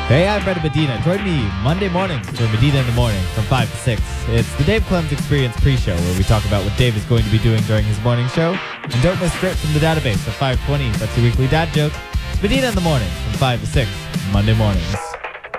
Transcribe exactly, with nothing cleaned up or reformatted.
Hey, I'm Brett Medina. Join me Monday mornings for Medina in the Morning from five to six. It's the Dave Clemens Experience pre-show where we talk about what Dave is going to be doing during his morning show. And don't miss Straight from the Database at five twenty. That's your weekly dad joke. Medina in the Morning from five to six, Monday mornings.